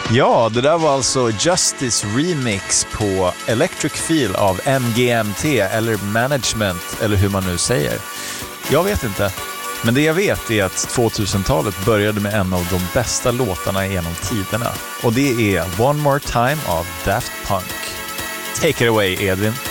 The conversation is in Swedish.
Ja, det där var alltså Justice Remix på Electric Feel av MGMT eller Management eller hur man nu säger. Jag vet inte, men det jag vet är att 2000-talet började med en av de bästa låtarna genom tiderna. Och det är One More Time av Daft Punk. Take it away, Edvin.